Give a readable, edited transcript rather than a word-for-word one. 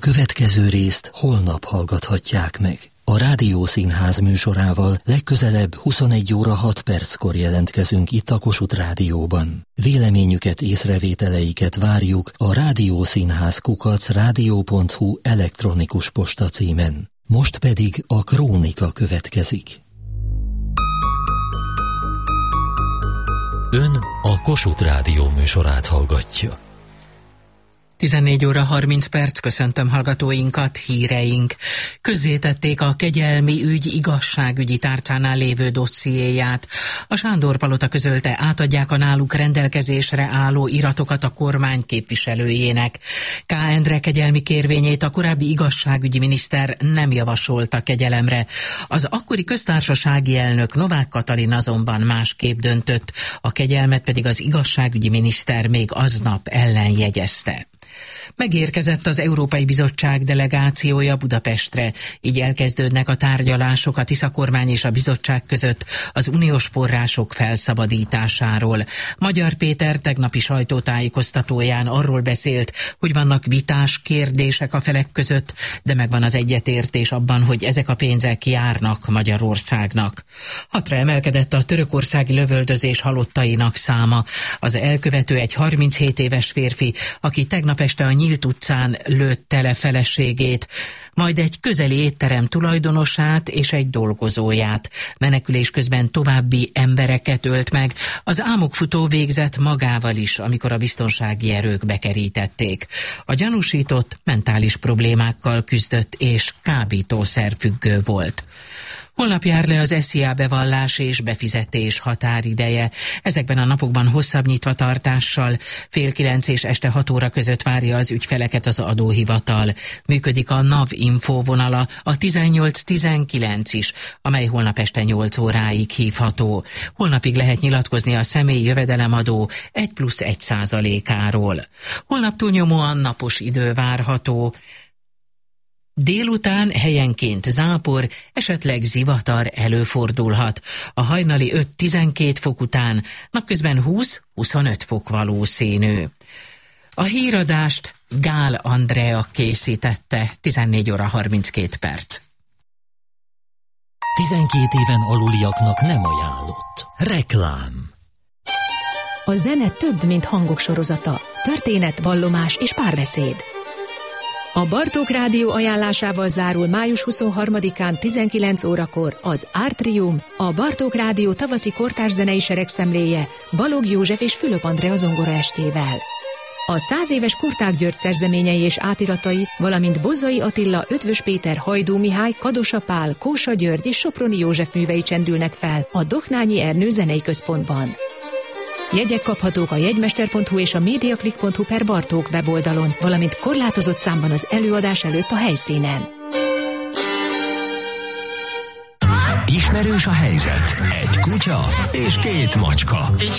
következő részt holnap hallgathatják meg. A Rádiószínház műsorával legközelebb 21 óra 6 perckor jelentkezünk itt a Kossuth Rádióban. Véleményüket, észrevételeiket várjuk a rádiószínház@rádió.hu elektronikus postacímen. Most pedig a Krónika következik. Ön a Kossuth Rádió műsorát hallgatja. 14 óra 30 perc, köszöntöm hallgatóinkat, híreink. Közzétették a kegyelmi ügy igazságügyi tárcánál lévő dossziéját. A Sándor-palota közölte, átadják a náluk rendelkezésre álló iratokat a kormány képviselőjének. K. Endre kegyelmi kérvényét a korábbi igazságügyi miniszter nem javasolta kegyelemre. Az akkori köztársasági elnök Novák Katalin azonban másképp döntött, a kegyelmet pedig az igazságügyi miniszter még aznap ellenjegyezte. Megérkezett az Európai Bizottság delegációja Budapestre, így elkezdődnek a tárgyalások a Tisza kormány és a bizottság között az uniós források felszabadításáról. Magyar Péter tegnapi sajtótájékoztatóján arról beszélt, hogy vannak vitás kérdések a felek között, de megvan az egyetértés abban, hogy ezek a pénzek járnak Magyarországnak. 6-ra emelkedett a törökországi lövöldözés halottainak száma. Az elkövető egy 37 éves férfi, aki tegnap este a Nyílt utcán lőtte le feleségét, majd egy közeli étterem tulajdonosát és egy dolgozóját. Menekülés közben további embereket ölt meg. Az álmokfutó végzett magával is, amikor a biztonsági erők bekerítették. A gyanúsított mentális problémákkal küzdött és kábítószerfüggő volt. Holnap jár le az SZIA bevallás és befizetés határideje. Ezekben a napokban hosszabb nyitvatartással 8:30 és este 6 óra között várja az ügyfeleket az adóhivatal. Működik a NAV info vonala, a 1819 is, amely holnap este 8 óráig hívható. Holnapig lehet nyilatkozni a személyi jövedelemadó 1+1%-áról. Holnap túlnyomóan napos idő várható. Délután helyenként zápor, esetleg zivatar előfordulhat. A hajnali 5-12 fok után napközben 20-25 fok valószínű. A híradást Gál Andrea készítette, 14 óra 32 perc. 12 éven aluliaknak nem ajánlott. Reklám. A zene több, mint hangok sorozata. Történet, vallomás és párbeszéd. A Bartók Rádió ajánlásával zárul május 23-án 19 órakor az Artrium, a Bartók Rádió tavaszi kortárs zenei seregszemléje Balogh József és Fülöp Andrea zongoraestével. A 100 éves Kurták György szerzeményei és átiratai, valamint Bozzai Attila, Ötvös Péter, Hajdú Mihály, Kadosa Pál, Kósa György és Soproni József művei csendülnek fel a Doknányi Ernő Zenei Központban. Jegyek kaphatók a jegymester.hu és a mediaclick.hu/Bartók weboldalon, valamint korlátozott számban az előadás előtt a helyszínen. Ismerős a helyzet. Egy kutya és 2 macska.